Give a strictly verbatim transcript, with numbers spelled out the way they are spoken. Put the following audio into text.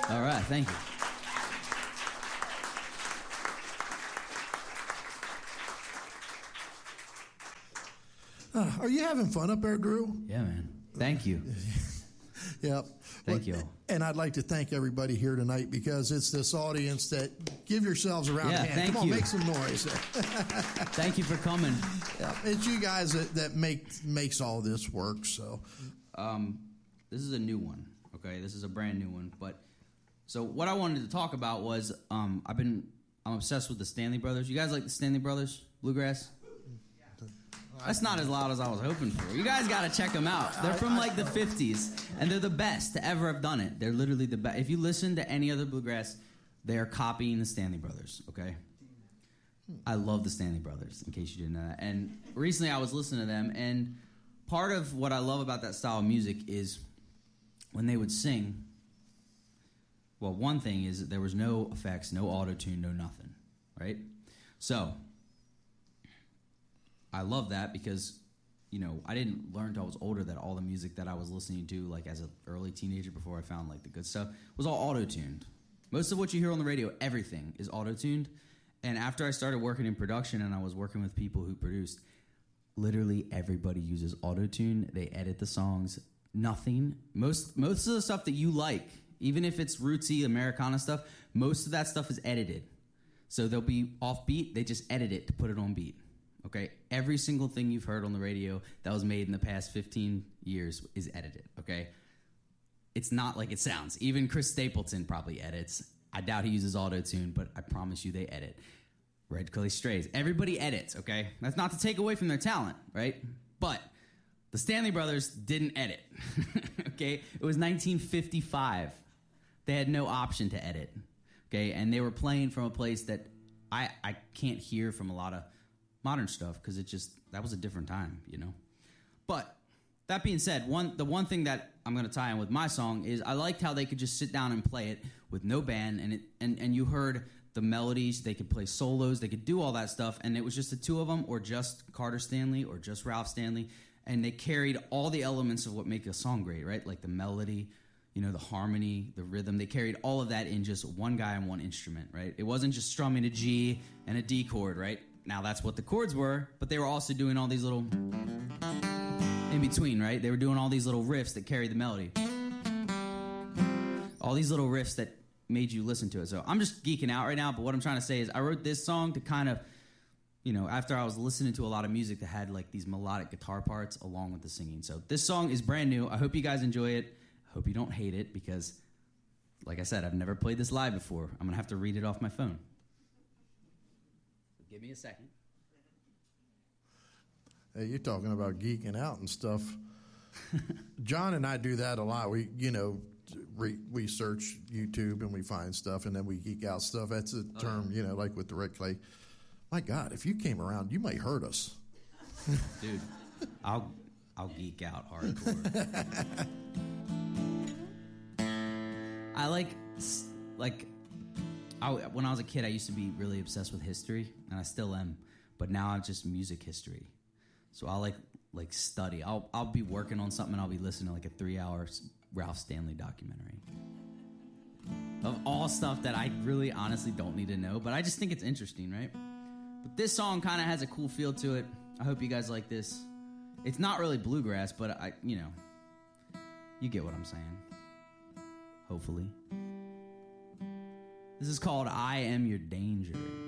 All right, thank you. Uh, are you having fun up there, Drew? Yeah, man. Thank you. Yep. Thank well, you. And I'd like to thank everybody here tonight because it's this audience that give yourselves a round yeah, of hand. Thank Come on, you. make some noise. Thank you for coming. Yeah, it's you guys that, that make makes all this work. So, um, this is a new one. Okay, this is a brand new one. But so what I wanted to talk about was um, I've been I'm obsessed with the Stanley Brothers. You guys like the Stanley Brothers Bluegrass? That's not as loud as I was hoping for. You guys got to check them out. They're from like the fifties, and they're the best to ever have done it. They're literally the best. If you listen to any other bluegrass, they are copying the Stanley Brothers, okay? I love the Stanley Brothers, in case you didn't know that. And recently I was listening to them, and part of what I love about that style of music is when they would sing, well, one thing is that there was no effects, no auto-tune, no nothing, right? So I love that because, you know, I didn't learn until I was older that all the music that I was listening to, like as an early teenager before I found like the good stuff, was all auto-tuned. Most of what you hear on the radio, everything is auto-tuned. And after I started working in production and I was working with people who produced, literally everybody uses auto-tune. They edit the songs. Nothing. Most most of the stuff that you like, even if it's rootsy Americana stuff, most of that stuff is edited. So they'll be off beat. They just edit it to put it on beat. Okay, every single thing you've heard on the radio that was made in the past fifteen years is edited, okay? It's not like it sounds. Even Chris Stapleton probably edits. I doubt he uses auto-tune, but I promise you they edit. Red Clay Strays. Everybody edits, okay? That's not to take away from their talent, right? But the Stanley Brothers didn't edit, okay? It was nineteen fifty-five. They had no option to edit, okay? And they were playing from a place that I, I can't hear from a lot of modern stuff because it just, that was a different time, you know? But that being said, one the one thing that I'm going to tie in with my song is I liked how they could just sit down and play it with no band, and it and, and you heard the melodies, they could play solos, they could do all that stuff, and it was just the two of them or just Carter Stanley or just Ralph Stanley, and they carried all the elements of what make a song great, right? Like the melody, you know, the harmony, the rhythm. They carried all of that in just one guy and one instrument, right? It wasn't just strumming a G and a D chord, right? Now, that's what the chords were, but they were also doing all these little in between, right? They were doing all these little riffs that carried the melody. All these little riffs that made you listen to it. So I'm just geeking out right now, but what I'm trying to say is I wrote this song to kind of, you know, after I was listening to a lot of music that had like these melodic guitar parts along with the singing. So this song is brand new. I hope you guys enjoy it. I hope you don't hate it because, like I said, I've never played this live before. I'm going to have to read it off my phone. Give me a second. Hey, you're talking about geeking out and stuff. John and I do that a lot. We, you know, re, we search YouTube and we find stuff, and then we geek out stuff. That's a term, oh, yeah. you know, like with the Red Clay. My God, if you came around, you might hurt us. Dude, I'll I'll geek out hardcore. I like like. I, when I was a kid, I used to be really obsessed with history, and I still am. But now I'm just music history. So I'll like like study. I'll I'll be working on something, and I'll be listening to like a three-hour Ralph Stanley documentary of all stuff that I really honestly don't need to know. But I just think it's interesting, right? But this song kind of has a cool feel to it. I hope you guys like this. It's not really bluegrass, but I, you know, you get what I'm saying. Hopefully. This is called I Am Your Danger.